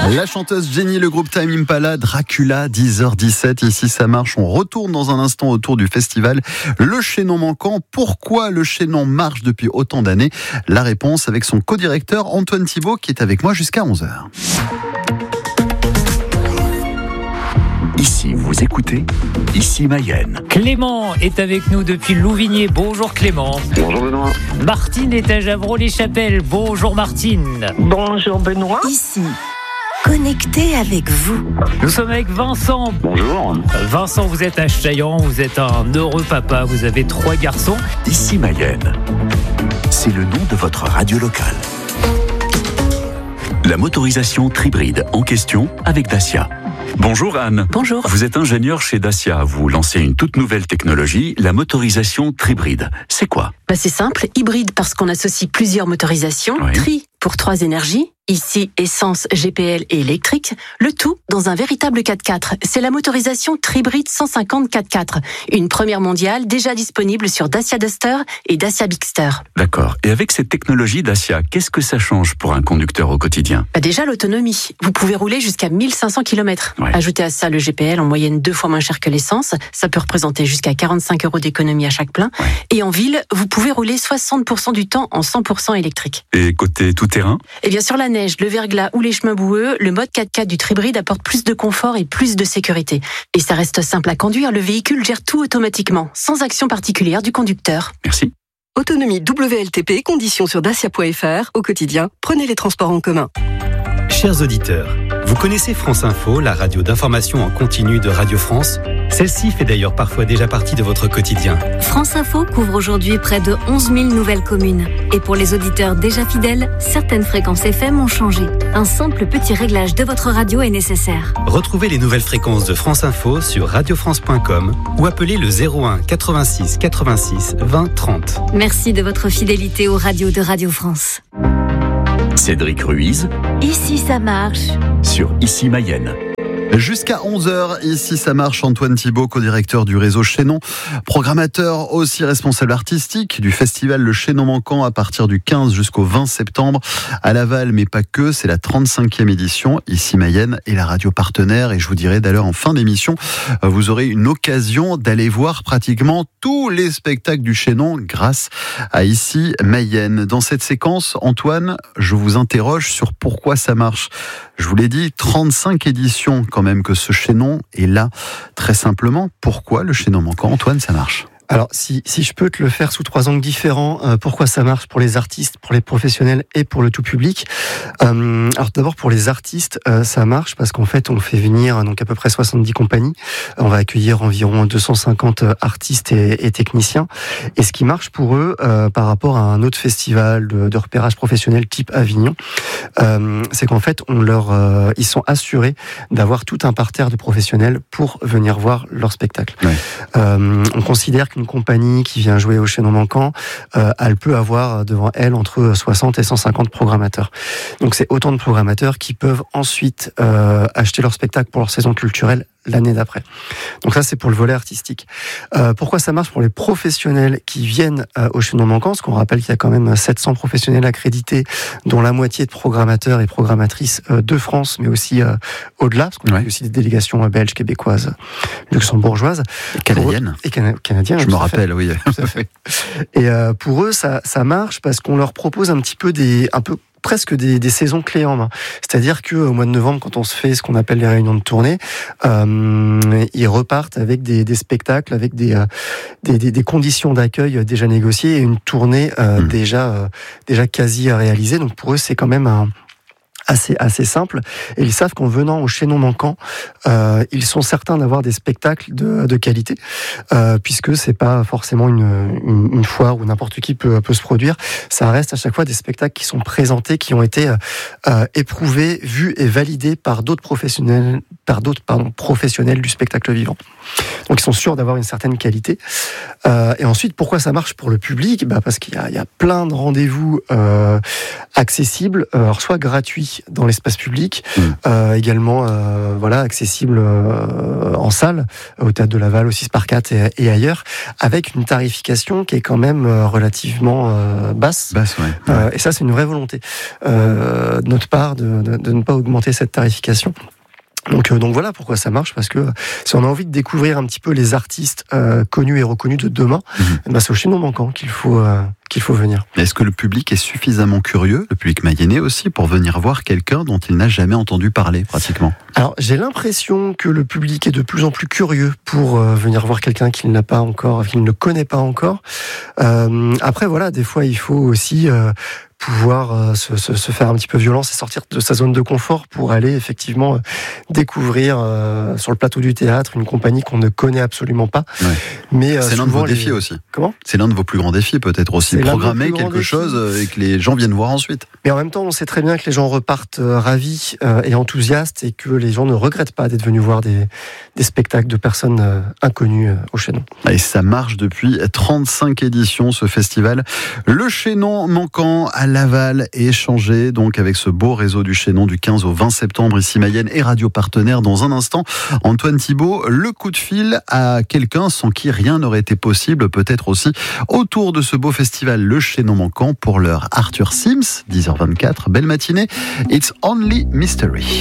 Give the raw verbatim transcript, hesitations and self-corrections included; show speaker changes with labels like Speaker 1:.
Speaker 1: La chanteuse Jenny, le groupe Tame Impala, Dracula, dix heures dix-sept. Ici, ça marche. On retourne dans un instant autour du festival Le Chaînon Manquant. Pourquoi le Chaînon marche depuis autant d'années? La réponse avec son co-directeur Antoine Thibault qui est avec moi jusqu'à onze heures.
Speaker 2: Ici, vous écoutez, ici Mayenne.
Speaker 3: Clément est avec nous depuis Louvigné. Bonjour Clément.
Speaker 4: Bonjour Benoît.
Speaker 3: Martine est à Javreau-les-Chapelles. Bonjour Martine.
Speaker 5: Bonjour Benoît.
Speaker 6: Ici, connecté avec vous.
Speaker 3: Nous sommes avec Vincent.
Speaker 4: Bonjour.
Speaker 3: Vincent, vous êtes à Chaillan, vous êtes un heureux papa, vous avez trois garçons.
Speaker 2: Ici Mayenne. C'est le nom de votre radio locale. La motorisation Tribride en question avec Dacia. Bonjour Anne.
Speaker 6: Bonjour.
Speaker 2: Vous êtes ingénieur chez Dacia. Vous lancez une toute nouvelle technologie, la motorisation Tribride. C'est quoi?
Speaker 6: Bah c'est simple, hybride parce qu'on associe plusieurs motorisations,
Speaker 2: Oui.
Speaker 6: tri pour trois énergies, ici essence, G P L et électrique, le tout dans un véritable quatre-quatre. C'est la motorisation Tribride cent cinquante quatre-quatre, une première mondiale déjà disponible sur Dacia Duster et Dacia Bigster.
Speaker 2: D'accord. Et avec cette technologie Dacia, qu'est-ce que ça change pour un conducteur au quotidien?
Speaker 6: Bah déjà l'autonomie, vous pouvez rouler jusqu'à mille cinq cents kilomètres.
Speaker 2: Ouais.
Speaker 6: Ajoutez à ça le G P L en moyenne deux fois moins cher que l'essence, ça peut représenter jusqu'à quarante-cinq euros d'économie à chaque plein.
Speaker 2: Ouais.
Speaker 6: Et en ville, vous pouvez rouler soixante pour cent du temps en cent pour cent électrique.
Speaker 2: Et côté tout-terrain?
Speaker 6: Et bien sur la neige, le verglas ou les chemins boueux, le mode quatre-quatre du Tribride apporte plus de confort et plus de sécurité. Et ça reste simple à conduire, le véhicule gère tout automatiquement, sans action particulière du conducteur.
Speaker 2: Merci.
Speaker 7: Autonomie W L T P, conditions sur dacia point f r. Au quotidien, prenez les transports en commun.
Speaker 8: Chers auditeurs, vous connaissez France Info, la radio d'information en continu de Radio France? Celle-ci fait d'ailleurs parfois déjà partie de votre quotidien.
Speaker 9: France Info couvre aujourd'hui près de onze mille nouvelles communes. Et pour les auditeurs déjà fidèles, certaines fréquences F M ont changé. Un simple petit réglage de votre radio est nécessaire.
Speaker 8: Retrouvez les nouvelles fréquences de France Info sur radio france point com ou appelez le zéro un quatre-vingt-six quatre-vingt-six vingt trente.
Speaker 9: Merci de votre fidélité aux radios de Radio France.
Speaker 2: Cédric Ruiz
Speaker 9: Ici ça marche.
Speaker 2: sur Ici Mayenne.
Speaker 1: Jusqu'à onze heures, ici ça marche. Antoine Thibault, co-directeur du réseau Chaînon, programmateur aussi responsable artistique du festival Le Chaînon Manquant à partir du quinze jusqu'au vingt septembre à Laval, mais pas que, c'est la trente-cinquième édition. Ici Mayenne est la radio partenaire et je vous dirai d'ailleurs en fin d'émission, vous aurez une occasion d'aller voir pratiquement tous les spectacles du Chaînon grâce à Ici Mayenne. Dans cette séquence, Antoine, je vous interroge sur pourquoi ça marche. Je vous l'ai dit, trente-cinq éditions quand même que ce chaînon est là. Très simplement, pourquoi le Chaînon Manquant? Antoine, ça marche.
Speaker 10: Alors, si, si je peux te le faire sous trois angles différents, euh, pourquoi ça marche pour les artistes, pour les professionnels et pour le tout public. Euh, alors d'abord pour les artistes, euh, ça marche parce qu'en fait on fait venir donc à peu près soixante-dix compagnies. On va accueillir environ deux cent cinquante artistes et, et techniciens. Et ce qui marche pour eux euh, par rapport à un autre festival de, de repérage professionnel type Avignon, euh, c'est qu'en fait on leur, euh, ils sont assurés d'avoir tout un parterre de professionnels pour venir voir leur spectacle.
Speaker 1: Ouais.
Speaker 10: Euh, on considère que une compagnie qui vient jouer au Chaînon Manquant, euh, elle peut avoir devant elle entre soixante et cent cinquante programmateurs. Donc c'est autant de programmateurs qui peuvent ensuite euh, acheter leur spectacle pour leur saison culturelle l'année d'après. Donc ça, c'est pour le volet artistique. Euh, pourquoi ça marche pour les professionnels qui viennent euh, au Chaînon Manquant? Parce qu'on rappelle qu'il y a quand même sept cents professionnels accrédités, dont la moitié de programmateurs et programmatrices euh, de France, mais aussi euh, au-delà, parce qu'on ouais. a aussi des délégations euh, belges, québécoises, luxembourgeoises.
Speaker 1: Canadiennes.
Speaker 10: Et cana- canadiennes.
Speaker 1: Je me rappelle, oui.
Speaker 10: Tout à fait. Et euh, pour eux, ça, ça marche parce qu'on leur propose un petit peu des... un peu presque des, des saisons clés en main. C'est-à-dire qu'au mois de novembre, quand on se fait ce qu'on appelle les réunions de tournée, euh, ils repartent avec des, des spectacles, avec des, euh, des, des, des conditions d'accueil déjà négociées et une tournée euh, mmh. déjà, euh, déjà quasi réalisée. Donc pour eux, c'est quand même un... assez assez simple, et ils savent qu'en venant au Chaînon Manquant, euh, ils sont certains d'avoir des spectacles de, de qualité, euh, puisque c'est pas forcément une, une, une foire où n'importe qui peut, peut se produire. Ça reste à chaque fois des spectacles qui sont présentés, qui ont été euh, éprouvés, vus et validés par d'autres professionnels par d'autres pardon, professionnels du spectacle vivant. Donc ils sont sûrs d'avoir une certaine qualité. Euh, et ensuite, pourquoi ça marche pour le public ? Bah parce qu'il y a, il y a plein de rendez-vous euh, accessibles, euh, alors soit gratuits dans l'espace public, mmh. euh, également euh, voilà accessibles euh, en salle, au Théâtre de Laval, au six par quatre et, et ailleurs, avec une tarification qui est quand même euh, relativement euh, basse.
Speaker 1: Basse, ouais.
Speaker 10: Euh, et ça, c'est une vraie volonté euh, de notre part de, de, de ne pas augmenter cette tarification. Donc, euh, donc voilà pourquoi ça marche, parce que si on a envie de découvrir un petit peu les artistes euh, connus et reconnus de demain, mmh. bah, c'est au Chaînon Manquant qu'il faut, euh, qu'il faut venir.
Speaker 1: Est-ce que le public est suffisamment curieux, le public mayennais aussi, pour venir voir quelqu'un dont il n'a jamais entendu parler pratiquement ?
Speaker 10: Alors j'ai l'impression que le public est de plus en plus curieux pour euh, venir voir quelqu'un qu'il n'a pas encore, qu'il ne connaît pas encore. Euh, après voilà, des fois il faut aussi euh, pouvoir euh, se, se, se faire un petit peu violence et sortir de sa zone de confort pour aller effectivement euh, découvrir euh, sur le plateau du théâtre une compagnie qu'on ne connaît absolument pas.
Speaker 1: Ouais.
Speaker 10: Mais euh,
Speaker 1: c'est l'un de vos
Speaker 10: les...
Speaker 1: défis aussi.
Speaker 10: Comment ?
Speaker 1: C'est l'un de vos plus grands défis peut-être aussi,
Speaker 10: c'est
Speaker 1: programmer quelque défis. chose et que les gens viennent voir ensuite.
Speaker 10: Mais en même temps, on sait très bien que les gens repartent euh, ravis euh, et enthousiastes et que les gens ne regrettent pas d'être venus voir des, des spectacles de personnes euh, inconnues euh, au Chaînon.
Speaker 1: Et ça marche depuis trente-cinq éditions, ce festival. Le Chaînon Manquant à Laval est échangé donc avec ce beau réseau du Chaînon du quinze au vingt septembre, ici Mayenne et Radio Partenaire. Dans un instant, Antoine Thibault, le coup de fil à quelqu'un sans qui rien n'aurait été possible, peut-être aussi autour de ce beau festival, le Chaînon Manquant. Pour l'heure, Arthur Sims, dix heures vingt-quatre, belle matinée. It's Only Mystery.